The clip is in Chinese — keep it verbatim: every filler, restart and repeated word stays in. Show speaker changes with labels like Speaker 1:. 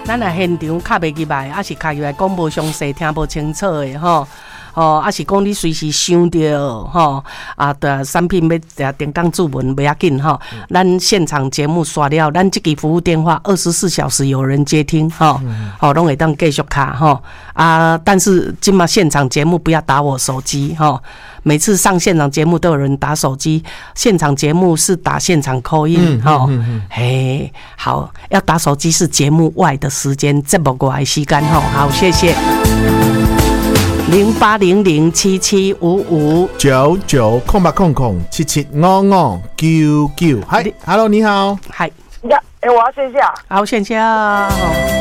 Speaker 1: 咱来现场卡袂入来，还是卡入来讲无详细，听无清楚的吼。哦，啊是讲你随时想到吼，啊的产品要点讲注文不要紧吼，咱现场节目刷了，咱这个服务电话二十四小时有人接听吼，好拢会当继续卡吼啊，但是今嘛现场节目不要打我手机吼，每次上现场节目都有人打手机，现场节目是打现场 call in 吼，嘿，好，要打手机是节目外的时间，节目外的时间吼，好，谢谢。零八零零七七五五
Speaker 2: 九九空八空空七七五五九九，嗨 ，Hello， 你好，
Speaker 1: 嗨，
Speaker 3: 呀，哎，我要线下，
Speaker 1: 好，线下。